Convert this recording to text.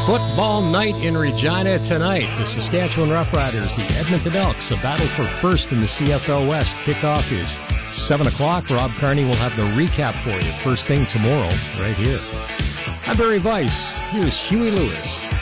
Football night in Regina tonight. The Saskatchewan Roughriders, the Edmonton Elks, a battle for first in the CFL West. Kickoff is 7 o'clock. Rob Carney will have the recap for you first thing tomorrow right here. I'm Barry Weiss. Here's Huey Lewis.